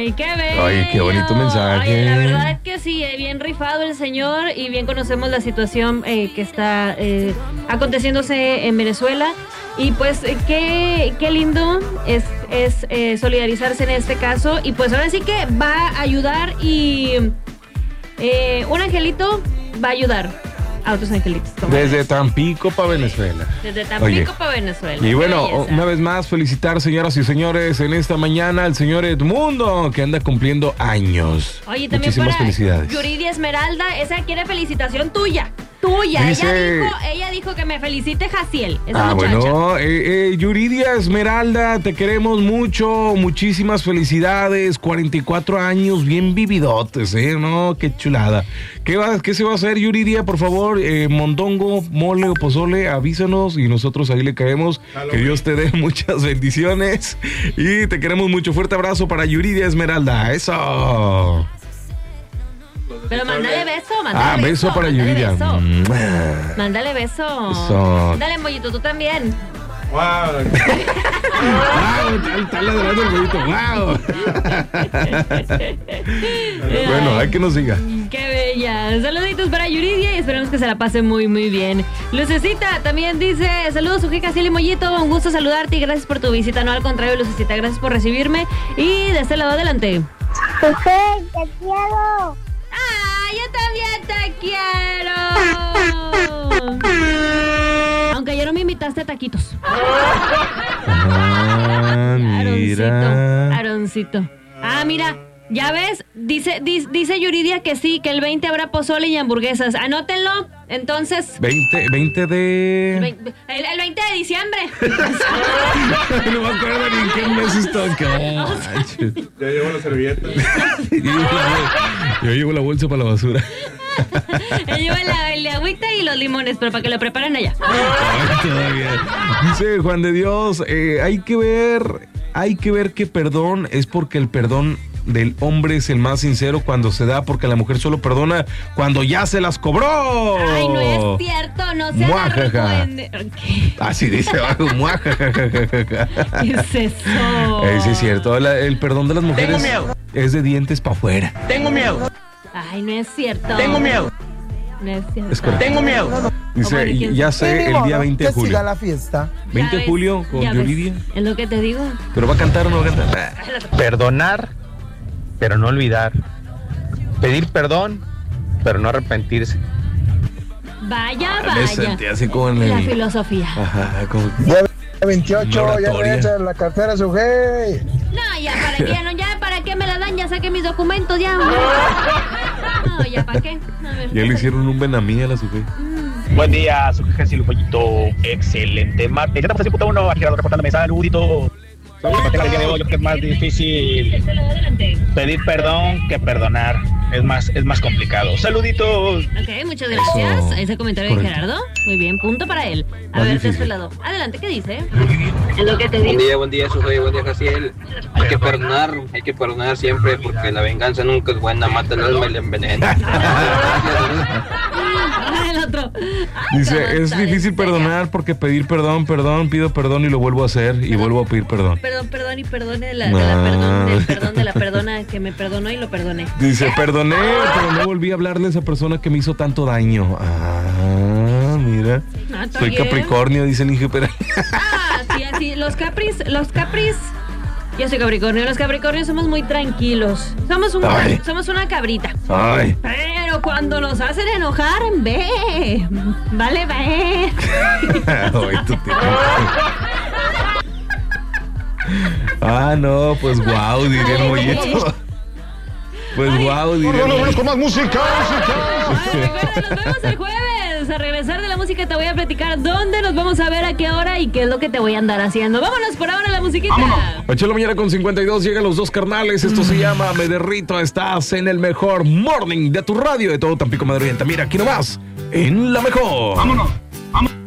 Ay, qué bello. Ay, qué bonito mensaje. Ay, la verdad que sí, bien rifado el señor y bien conocemos la situación que está aconteciéndose en Venezuela. Y pues qué lindo es solidarizarse en este caso. Y pues ahora sí que va a ayudar y un angelito va a ayudar a otros angelitos. Desde Tampico para Venezuela. Desde Tampico para Venezuela. Y bueno, una vez más felicitar, señoras y señores, en esta mañana al señor Edmundo, que anda cumpliendo años. Oye, también muchísimas para felicidades. Yuridia Esmeralda, esa quiere felicitación tuya. Dice... Ella dijo que me felicite Jaciel, esa muchacha. Bueno, Yuridia Esmeralda, te queremos mucho, muchísimas felicidades, 44 años, bien vividotes, ¿no? Qué chulada. ¿Qué se va a hacer, Yuridia? Por favor, mondongo, mole o pozole, avísanos y nosotros ahí le caemos. Que Dios te dé muchas bendiciones y te queremos mucho. Fuerte abrazo para Yuridia Esmeralda, eso. Pero mándale beso, beso para Yuridia. Mándale beso. Eso. Dale, Mollito, tú también. ¡Wow! Está ladrando el bollito. ¡Wow! Bueno, hay que nos siga. ¡Qué bella! Saluditos para Yuridia y esperemos que se la pase muy, muy bien. Lucecita también dice: saludos, Sujica, Ciel y Mollito. Un gusto saludarte y gracias por tu visita. No, al contrario, Lucecita, gracias por recibirme. Y de este lado, adelante. José, te quiero. ¡Ah, yo también te quiero! Aunque ayer no me invitaste a taquitos. Mira. Aroncito. Mira, ya ves, dice Yuridia que sí, que el 20 habrá pozole y hamburguesas. Anótenlo, entonces. 20 de... El 20 de diciembre. No me acuerdo ni en qué mes está. Ya llevo la servilleta. Yo llevo la bolsa para la basura. Lleva el agüita y los limones, pero para que lo preparen allá. Ay, todavía. Dice Juan de Dios, hay que ver que perdón es porque el perdón del hombre es el más sincero cuando se da, porque la mujer solo perdona cuando ya se las cobró. Ay, no es cierto, no se Muajaja. Así dice abajo, muajaja. ¿Qué es eso? Sí, es cierto, el perdón de las mujeres es de dientes para afuera. Tengo miedo. Ay, no es cierto. Tengo miedo. No es cierto. Es correcto. Tengo miedo. Dice, ya sé, el día 20 de julio. Que siga la fiesta. 20 de julio con Yuridia. Es lo que te digo. ¿Pero va a cantar o no va a cantar? Perdonar, pero no olvidar. Pedir perdón, pero no arrepentirse. Vaya. Me sentí así como en la filosofía. Ajá, como... Ya 28, ya voy a echar la cartera a su gay. No, ya para qué, ya para qué me la dan, ya saqué mis documentos, ya. No, ya para qué. A ver. Ya le hicieron un benamí a la sujé. Buen día, su jefe y Pollito. Excelente martes. Ya estamos en .1, aquí reportándome. Saludito. Yo creo que es más difícil pedir perdón que perdonar. Es más complicado. Saluditos. Ok, muchas gracias. Eso. Ese comentario de Correcto. Gerardo. Muy bien, punto para él. A Más ver, de difícil. este lado. Adelante, ¿qué dice? Es lo que te digo. Buen día, Sujoy, buen día, Jaciel. Hay que perdonar siempre porque la venganza nunca es buena, mata el alma y la envenena. El otro. Ay, Dice, no, es sale, difícil perdonar porque pedir perdón, pido perdón y lo vuelvo a hacer y vuelvo a pedir perdón. Perdón y perdone del perdón de la perdona que me perdonó y lo perdoné. Dice, perdoné, pero no volví a hablarle a esa persona que me hizo tanto daño. Mira. Está Soy bien. Capricornio, dice el Inge Pera. Sí, así. Los capris. Yo soy Capricornio. Los Capricornios somos muy tranquilos. Somos una cabrita. Ay. Pero cuando nos hacen enojar, ve. Vale, ve. Ay, tú no, pues wow, diría el Mollito. Pues wow, diría el Mollito. con más música. Ay, recuerda, nos vemos el jueves. A regresar de la música te voy a platicar dónde nos vamos a ver, a qué hora y qué es lo que te voy a andar haciendo. Vámonos por ahora a la musiquita. 8 de la mañana con 52, llegan los dos carnales. Esto se llama Me Derrito. Estás en el mejor morning de tu radio de todo Tampico, Madrid. Mira, aquí nomás, en La Mejor. Vámonos.